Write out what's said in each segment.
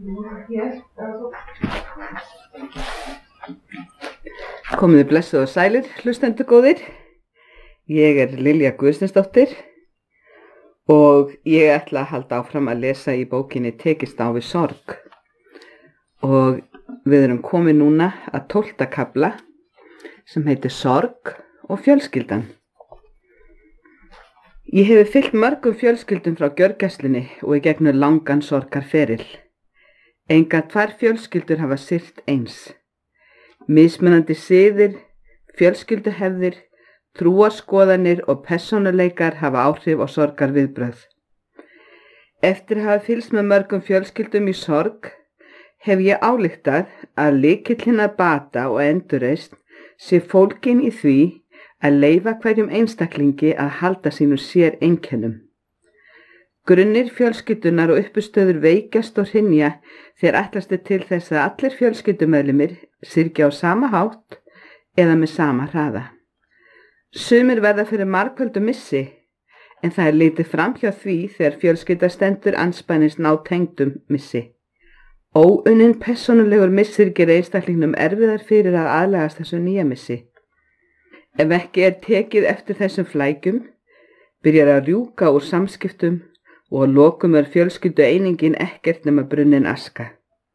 Komiði blessuð og sælir, hlustendur góðir. Ég Lilja Guðsteinsdóttir og ég ætla að halda áfram að lesa í bókinni Tekist á við sorg. Og við erum komin núna að 12. kafla sem heitir Sorg og fjölskyldan. Ég hefi fylgt mörgum fjölskyldum frá gjörgæslunni og í gegnum langan sorgarferil. Engar 2 fjölskyldur hafa siglt eins. Mismunandi siðir, fjölskylduhefðir, trúarskoðanir og persónuleikar hafa áhrif á sorgarviðbrögð. Eftir að hafa fylgst með mörgum fjölskyldum í sorg, hef ég ályktað að lykillinn að bata og endurreisn sé fólginn í því að leyfa hverjum einstaklingi að halda sínu sér einkennum. Grunnir fjölskyldunar og uppstöður veikjast og hrynja þegar ætlast er til þess að allir fjölskyldumeðlimir syrgja á sama hátt eða með sama hraða. Sumir verða fyrir margföldu missi, en það er litið framhjá því þegar fjölskylda stendur andspænis nátengdum missi. Óunnin persónulegur missir gerir einstaklingnum erfiðar fyrir að aðlagast þessu nýja missi. Ef ekki er tekið eftir þessum flækjum, byrjar að rjúka úr samskiptum og að lokum fjölskyldu einingin ekkert nema brunnin aska.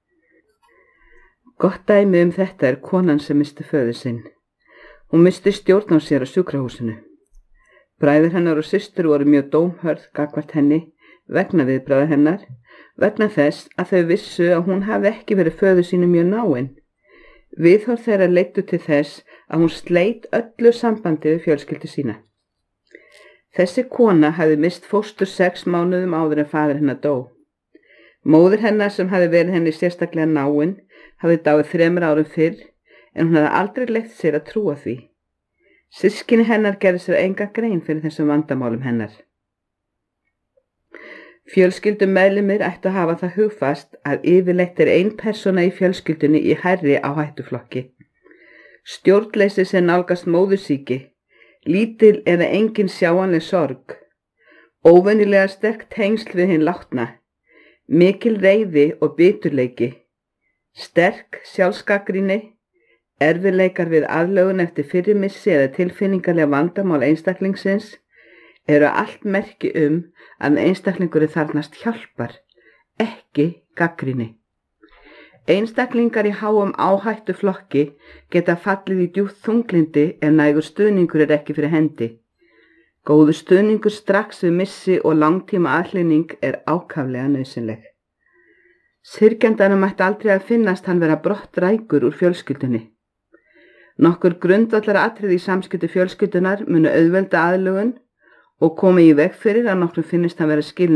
Gott dæmi þetta er konan sem misti föður sinn. Hún misti stjórn á sér á sjúkrahúsinu. Bræður hennar og systur voru mjög dómhörð gagnvart henni vegna viðbragða hennar, vegna þess að þau vissu að hún hafi ekki verið föður sínu mjög náin. Viðhorf þeirra leiddu til þess að hún sleit öllu sambandi við fjölskyldu sína. Þessi kona hafði mist fóstur 6 mánuðum áður en faðir hennar dó. Móðir hennar sem hafði verið henni sérstaklega náin hafði dáið 3 árum fyrr, en hún hafði aldrei leyft sér að trúa því. Systkini hennar gerði sér enga grein fyrir þessum vandamálum hennar. Fjölskyldumeðlimir ættu að hafa það hugfast að yfirleitt er ein persóna í fjölskyldunni í hærri áhættuflokki. Stjórnleysi sem nálgast móðursýki, lítil eða engin sjáanleg sorg, óvenjulega sterk tengsl við hinn látna, mikil reiði og biturleiki, sterk sjálfsgagnrýni, erfiðleikar við aðlögun eftir fyrri missi eða tilfinningarlega vandamál einstaklingsins eru allt merki að einstaklingurinn þarfnast hjálpar, ekki gagnrýni. Einstaklingar í háum áhættuflokki geta fallið í djúpt þunglindi ef nægur stuðningur er ekki fyrir hendi. Góður stuðningur strax við missi og langtíma aðhlynning er ákaflega nauðsynleg. Syrgjandanum ætti aldrei að finnast hann vera brottrækur úr fjölskyldunni. Nokkur grundvallaratriði í samskipti fjölskyldunar munu auðvelda aðlögun og koma í veg fyrir að nokkrum finnist hann vera skilinn